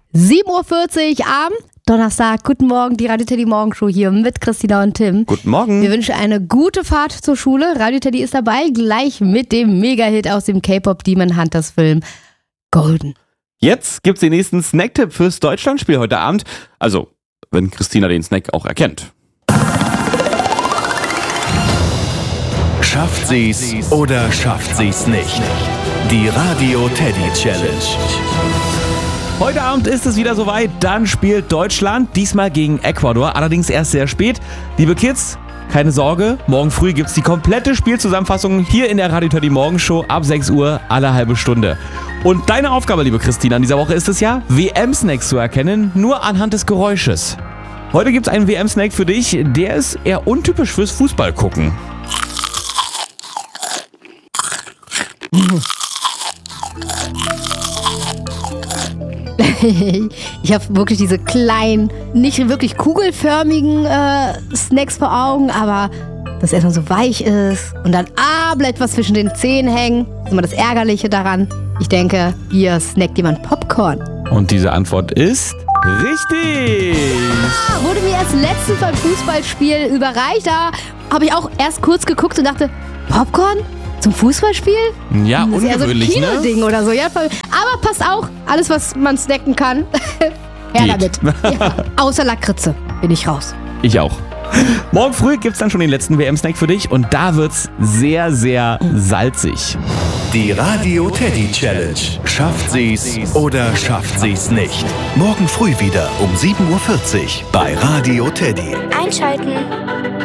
7:40 Uhr am Donnerstag. Guten Morgen, die Radio Teddy Morgenshow hier mit Christina und Tim. Guten Morgen. Wir wünschen eine gute Fahrt zur Schule. Radio Teddy ist dabei, gleich mit dem Mega-Hit aus dem K-Pop Demon Hunters Film Golden. Jetzt gibt's den nächsten Snacktipp fürs Deutschlandspiel heute Abend. Also, wenn Christina den Snack auch erkennt. Schafft sie's oder schafft sie's nicht? Die Radio Teddy Challenge. Heute Abend ist es wieder soweit, dann spielt Deutschland, diesmal gegen Ecuador, allerdings erst sehr spät. Liebe Kids, keine Sorge, morgen früh gibt's die komplette Spielzusammenfassung hier in der Radio Teddy Morgenshow ab 6 Uhr alle halbe Stunde. Und deine Aufgabe, liebe Christina, in dieser Woche ist es ja, WM-Snacks zu erkennen, nur anhand des Geräusches. Heute gibt's einen WM-Snack für dich, der ist eher untypisch fürs Fußballgucken. Ich habe wirklich diese kleinen, nicht wirklich kugelförmigen Snacks vor Augen, aber dass erstmal so weich ist und dann bleibt was zwischen den Zähnen hängen. Das ist immer das Ärgerliche daran. Ich denke, hier snackt jemand Popcorn. Und diese Antwort ist richtig. Wurde mir erst letztens beim Fußballspiel überreicht. Da habe ich auch erst kurz geguckt und dachte, Popcorn? Zum Fußballspiel? Ja, das ist ungewöhnlich, ja so ein Kinoding oder so. Ja, aber passt auch. Alles, was man snacken kann. Her damit. Ja, außer Lakritze bin ich raus. Ich auch. Morgen früh gibt's dann schon den letzten WM-Snack für dich und da wird's sehr, sehr salzig. Die Radio Teddy Challenge. Schafft sie's oder schafft sie's nicht? Morgen früh wieder um 7:40 Uhr bei Radio Teddy. Einschalten.